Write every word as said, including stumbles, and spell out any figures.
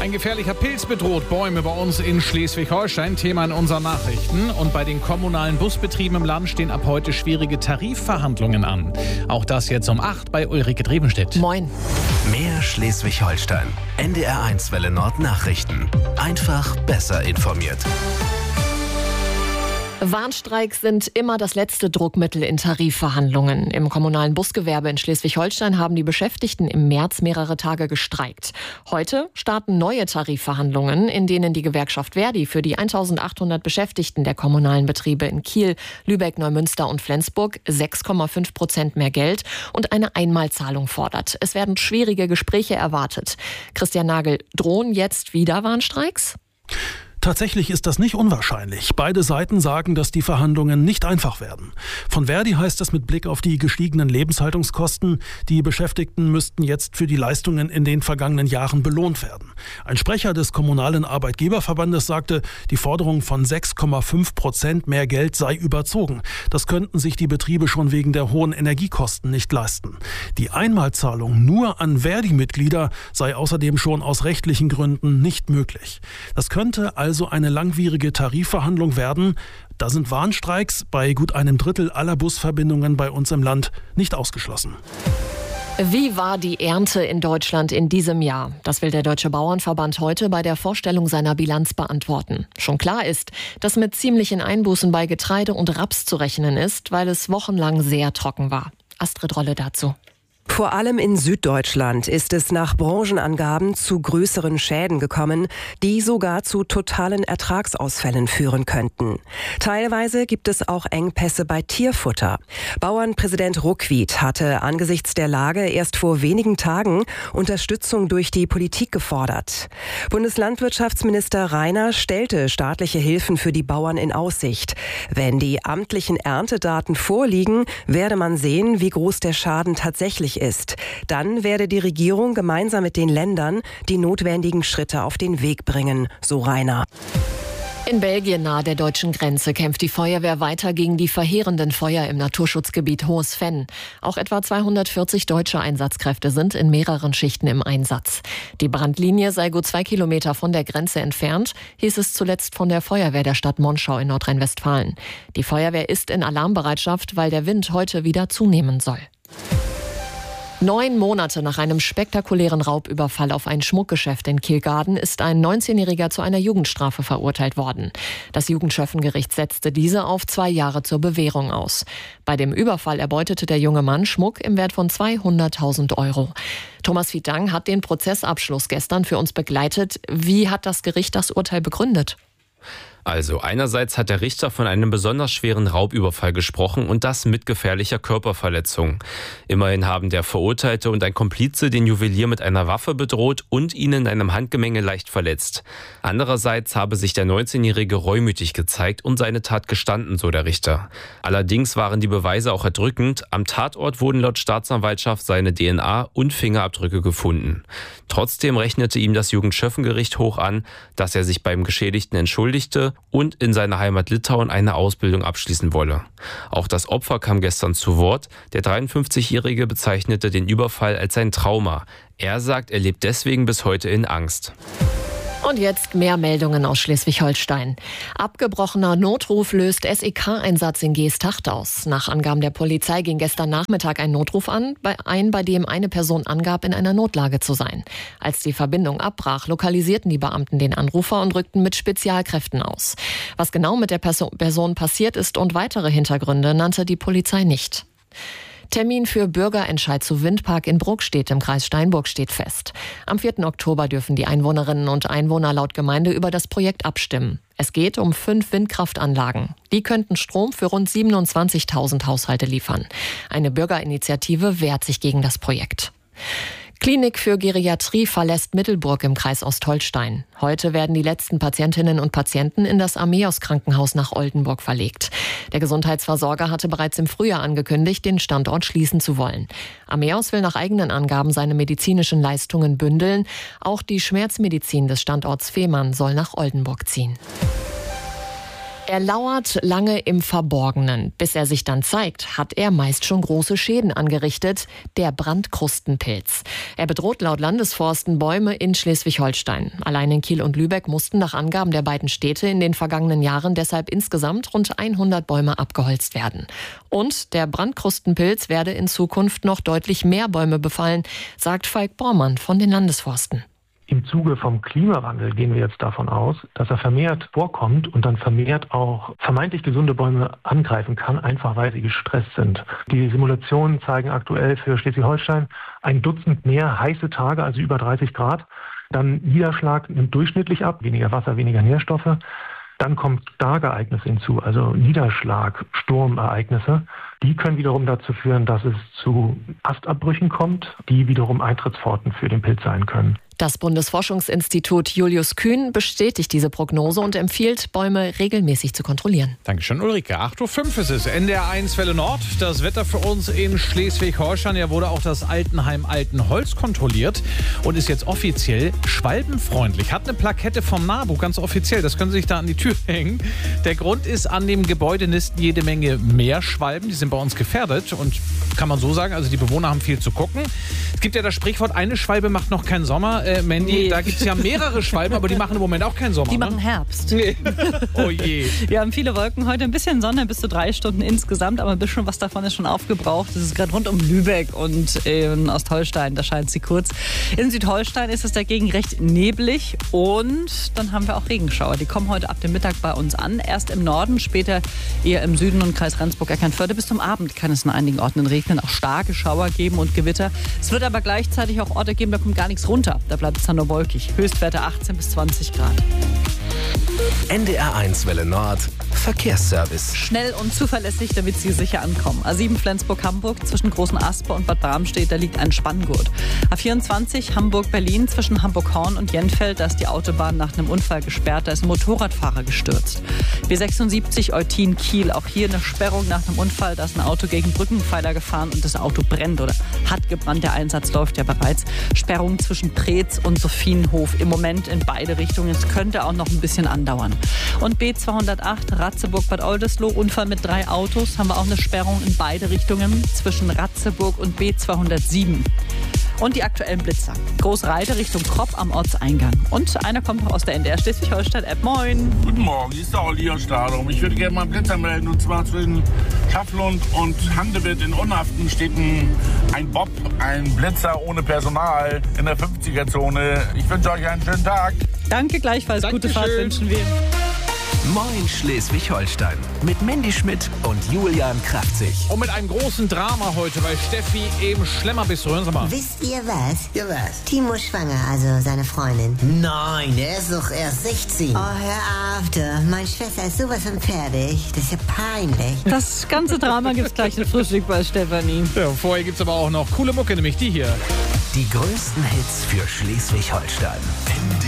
Ein gefährlicher Pilz bedroht Bäume bei uns in Schleswig-Holstein. Thema in unseren Nachrichten. Und bei den kommunalen Busbetrieben im Land stehen ab heute schwierige Tarifverhandlungen an. Auch das jetzt um acht bei Ulrike Drevenstedt. Moin. Mehr Schleswig-Holstein. N D R eins Welle Nord Nachrichten. Einfach besser informiert. Warnstreiks sind immer das letzte Druckmittel in Tarifverhandlungen. Im kommunalen Busgewerbe in Schleswig-Holstein haben die Beschäftigten im März mehrere Tage gestreikt. Heute starten neue Tarifverhandlungen, in denen die Gewerkschaft Verdi für die eintausendachthundert Beschäftigten der kommunalen Betriebe in Kiel, Lübeck, Neumünster und Flensburg sechs Komma fünf Prozent mehr Geld und eine Einmalzahlung fordert. Es werden schwierige Gespräche erwartet. Christian Nagel, drohen jetzt wieder Warnstreiks? Tatsächlich ist das nicht unwahrscheinlich. Beide Seiten sagen, dass die Verhandlungen nicht einfach werden. Von Verdi heißt es mit Blick auf die gestiegenen Lebenshaltungskosten, die Beschäftigten müssten jetzt für die Leistungen in den vergangenen Jahren belohnt werden. Ein Sprecher des Kommunalen Arbeitgeberverbandes sagte, die Forderung von sechs Komma fünf Prozent mehr Geld sei überzogen. Das könnten sich die Betriebe schon wegen der hohen Energiekosten nicht leisten. Die Einmalzahlung nur an Verdi-Mitglieder sei außerdem schon aus rechtlichen Gründen nicht möglich. Das könnte also Also eine langwierige Tarifverhandlung werden. Da sind Warnstreiks bei gut einem Drittel aller Busverbindungen bei uns im Land nicht ausgeschlossen. Wie war die Ernte in Deutschland in diesem Jahr? Das will der Deutsche Bauernverband heute bei der Vorstellung seiner Bilanz beantworten. Schon klar ist, dass mit ziemlichen Einbußen bei Getreide und Raps zu rechnen ist, weil es wochenlang sehr trocken war. Astrid Rolle dazu. Vor allem in Süddeutschland ist es nach Branchenangaben zu größeren Schäden gekommen, die sogar zu totalen Ertragsausfällen führen könnten. Teilweise gibt es auch Engpässe bei Tierfutter. Bauernpräsident Ruckwied hatte angesichts der Lage erst vor wenigen Tagen Unterstützung durch die Politik gefordert. Bundeslandwirtschaftsminister Rainer stellte staatliche Hilfen für die Bauern in Aussicht. Wenn die amtlichen Erntedaten vorliegen, werde man sehen, wie groß der Schaden tatsächlich ist. Dann werde die Regierung gemeinsam mit den Ländern die notwendigen Schritte auf den Weg bringen, so Rainer. In Belgien nahe der deutschen Grenze kämpft die Feuerwehr weiter gegen die verheerenden Feuer im Naturschutzgebiet Hohes Venn. Auch etwa zweihundertvierzig deutsche Einsatzkräfte sind in mehreren Schichten im Einsatz. Die Brandlinie sei gut zwei Kilometer von der Grenze entfernt, hieß es zuletzt von der Feuerwehr der Stadt Monschau in Nordrhein-Westfalen. Die Feuerwehr ist in Alarmbereitschaft, weil der Wind heute wieder zunehmen soll. Neun Monate nach einem spektakulären Raubüberfall auf ein Schmuckgeschäft in Kilgarden ist ein neunzehnjähriger zu einer Jugendstrafe verurteilt worden. Das Jugendschöffengericht setzte diese auf zwei Jahre zur Bewährung aus. Bei dem Überfall erbeutete der junge Mann Schmuck im Wert von zweihunderttausend Euro. Thomas Vietang hat den Prozessabschluss gestern für uns begleitet. Wie hat das Gericht das Urteil begründet? Also einerseits hat der Richter von einem besonders schweren Raubüberfall gesprochen und das mit gefährlicher Körperverletzung. Immerhin haben der Verurteilte und ein Komplize den Juwelier mit einer Waffe bedroht und ihn in einem Handgemenge leicht verletzt. Andererseits habe sich der neunzehnjährige reumütig gezeigt und seine Tat gestanden, so der Richter. Allerdings waren die Beweise auch erdrückend. Am Tatort wurden laut Staatsanwaltschaft seine D N A und Fingerabdrücke gefunden. Trotzdem rechnete ihm das Jugendschöffengericht hoch an, dass er sich beim Geschädigten entschuldigte und in seiner Heimat Litauen eine Ausbildung abschließen wolle. Auch das Opfer kam gestern zu Wort. Der dreiundfünfzigjährige bezeichnete den Überfall als ein Trauma. Er sagt, er lebt deswegen bis heute in Angst. Und jetzt mehr Meldungen aus Schleswig-Holstein. Abgebrochener Notruf löst S E K-Einsatz in Geesthacht aus. Nach Angaben der Polizei ging gestern Nachmittag ein Notruf an, bei ein, bei dem eine Person angab, in einer Notlage zu sein. Als die Verbindung abbrach, lokalisierten die Beamten den Anrufer und rückten mit Spezialkräften aus. Was genau mit der Person, Person passiert ist und weitere Hintergründe nannte die Polizei nicht. Termin für Bürgerentscheid zu Windpark in Bruckstedt im Kreis Steinburg steht fest. Am vierten Oktober dürfen die Einwohnerinnen und Einwohner laut Gemeinde über das Projekt abstimmen. Es geht um fünf Windkraftanlagen. Die könnten Strom für rund siebenundzwanzigtausend Haushalte liefern. Eine Bürgerinitiative wehrt sich gegen das Projekt. Klinik für Geriatrie verlässt Middelburg im Kreis Ostholstein. Heute werden die letzten Patientinnen und Patienten in das Armeos-Krankenhaus nach Oldenburg verlegt. Der Gesundheitsversorger hatte bereits im Frühjahr angekündigt, den Standort schließen zu wollen. Armeos will nach eigenen Angaben seine medizinischen Leistungen bündeln. Auch die Schmerzmedizin des Standorts Fehmarn soll nach Oldenburg ziehen. Er lauert lange im Verborgenen. Bis er sich dann zeigt, hat er meist schon große Schäden angerichtet. Der Brandkrustenpilz. Er bedroht laut Landesforsten Bäume in Schleswig-Holstein. Allein in Kiel und Lübeck mussten nach Angaben der beiden Städte in den vergangenen Jahren deshalb insgesamt rund hundert Bäume abgeholzt werden. Und der Brandkrustenpilz werde in Zukunft noch deutlich mehr Bäume befallen, sagt Falk Bormann von den Landesforsten. Im Zuge vom Klimawandel gehen wir jetzt davon aus, dass er vermehrt vorkommt und dann vermehrt auch vermeintlich gesunde Bäume angreifen kann, einfach weil sie gestresst sind. Die Simulationen zeigen aktuell für Schleswig-Holstein ein Dutzend mehr heiße Tage, also über dreißig Grad. Dann Niederschlag nimmt durchschnittlich ab, weniger Wasser, weniger Nährstoffe. Dann kommen Starkereignisse hinzu, also Niederschlag, Sturmereignisse. Die können wiederum dazu führen, dass es zu Astabbrüchen kommt, die wiederum Eintrittspforten für den Pilz sein können. Das Bundesforschungsinstitut Julius Kühn bestätigt diese Prognose und empfiehlt, Bäume regelmäßig zu kontrollieren. Dankeschön, Ulrike. acht Uhr fünf ist es. N D R eins Welle Nord. Das Wetter für uns in Schleswig-Holstein. Ja, wurde auch das Altenheim Altenholz kontrolliert und ist jetzt offiziell schwalbenfreundlich. Hat eine Plakette vom NABU, ganz offiziell. Das können Sie sich da an die Tür hängen. Der Grund ist, an dem Gebäude nisten jede Menge Meerschwalben. Die sind bei uns gefährdet und kann man so sagen, also die Bewohner haben viel zu gucken. Es gibt ja das Sprichwort, eine Schwalbe macht noch keinen Sommer. Äh, Mandy, nee. Da gibt es ja mehrere Schwalben, aber die machen im Moment auch keinen Sommer. Die ne? machen Herbst. Nee. Oh je. Wir haben viele Wolken heute, ein bisschen Sonne, bis zu drei Stunden insgesamt, aber ein bisschen was davon ist schon aufgebraucht. Das ist gerade rund um Lübeck und in Ostholstein, da scheint sie kurz. In Südholstein ist es dagegen recht neblig und dann haben wir auch Regenschauer. Die kommen heute ab dem Mittag bei uns an. Erst im Norden, später eher im Süden und Kreis Rendsburg-Eckernförde. Bis zum Abend kann es in einigen Orten regnen, auch starke Schauer geben und Gewitter. Es wird aber gleichzeitig auch Orte geben, da kommt gar nichts runter. Da bleibt es dann nur wolkig. Höchstwerte achtzehn bis zwanzig Grad. N D R eins Welle Nord. Verkehrsservice. Schnell und zuverlässig, damit Sie sicher ankommen. A sieben Flensburg-Hamburg zwischen Großen Asper und Bad Bramstedt, da liegt ein Spanngurt. A vierundzwanzig Hamburg-Berlin zwischen Hamburg-Horn und Jenfeld, da ist die Autobahn nach einem Unfall gesperrt, da ist ein Motorradfahrer gestürzt. B sechsundsiebzig Eutin-Kiel, auch hier eine Sperrung nach einem Unfall, da ist ein Auto gegen Brückenpfeiler gefahren und das Auto brennt oder hat gebrannt, der Einsatz läuft ja bereits. Sperrung zwischen Preetz und Sophienhof im Moment in beide Richtungen, es könnte auch noch ein bisschen andauern. Und B zweihundertacht Ratzeburg-Bad Oldesloe, Unfall mit drei Autos, haben wir auch eine Sperrung in beide Richtungen zwischen Ratzeburg und B zweihundertsieben. Und die aktuellen Blitzer. Großreite Richtung Kropp am Ortseingang. Und einer kommt noch aus der N D R Schleswig-Holstein-App. Moin. Guten Morgen, hier ist der Olli aus Stadum. Ich würde gerne mal einen Blitzer melden. Und zwar zwischen Schafflund und Handewitt in Unhaften steht ein, ein Bob, ein Blitzer ohne Personal in der fünfziger-Zone. Ich wünsche euch einen schönen Tag. Danke gleichfalls. Dankeschön. Gute Fahrt wünschen wir. Moin Schleswig-Holstein mit Mandy Schmidt und Julian Kraftzig. Und mit einem großen Drama heute, weil Steffi im Schlemmerbiss, hören Sie mal. Wisst ihr was? Ja, was? Timo ist schwanger, also seine Freundin. Nein, der ist doch erst sechzehn. Oh, hör auf, du. Meine Schwester ist sowas von fertig. Das ist ja peinlich. Das ganze Drama gibt's gleich im Frühstück bei Stefanie. Ja, vorher gibt's aber auch noch coole Mucke, nämlich die hier. Die größten Hits für Schleswig-Holstein.